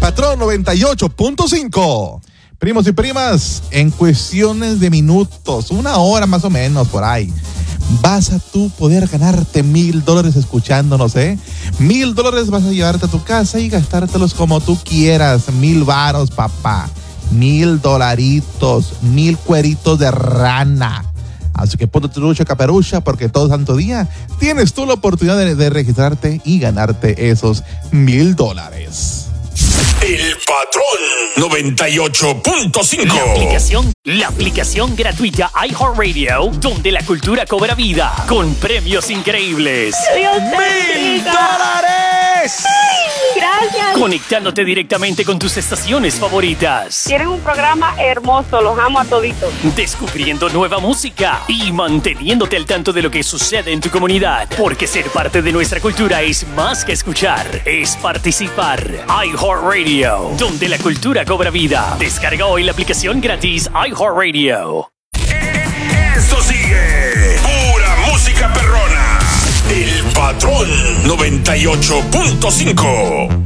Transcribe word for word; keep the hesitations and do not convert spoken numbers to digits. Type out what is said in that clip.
Patrón noventa y ocho punto cinco. Primos y primas, en cuestiones de minutos, una hora más o menos por ahí, vas a tú poder ganarte mil dólares escuchándonos, ¿eh? Mil dólares vas a llevarte a tu casa y gastártelos como tú quieras. Mil varos, papá. Mil dolaritos, mil cueritos de rana. Así que ponte trucha caperucha, porque todo santo día tienes tú la oportunidad de, de registrarte y ganarte esos mil dólares. El Patrón noventa y ocho punto cinco. La aplicación, la aplicación gratuita iHeartRadio, donde la cultura cobra vida, con premios increíbles. ¡Mil dólares! Gracias. Conectándote directamente con tus estaciones favoritas. Tienen un programa hermoso, los amo a toditos. Descubriendo nueva música y manteniéndote al tanto de lo que sucede en tu comunidad. Porque ser parte de nuestra cultura es más que escuchar, es participar. iHeartRadio, donde la cultura cobra vida. Descarga hoy la aplicación gratis iHeartRadio. Esto sigue pura música perrona. El Patrón noventa y ocho punto cinco.